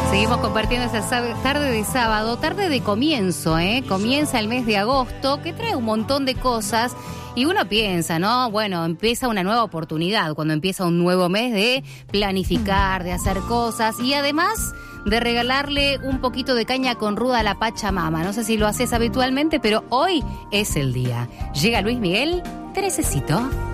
Seguimos compartiendo esta tarde de sábado, tarde de comienzo, Comienza el mes de agosto, que trae un montón de cosas. Y uno piensa, ¿no? Bueno, empieza una nueva oportunidad, cuando empieza un nuevo mes de planificar, de hacer cosas y además de regalarle un poquito de caña con ruda a la Pachamama. No sé si lo haces habitualmente, pero hoy es el día. Llega Luis Miguel, te necesito.